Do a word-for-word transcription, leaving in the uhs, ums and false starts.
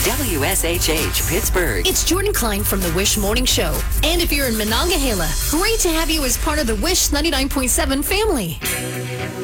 W S H H Pittsburgh. It's Jordan Klein from the Wish Morning Show. And if you're in Monongahela, great to have you as part of the Wish ninety-nine point seven family.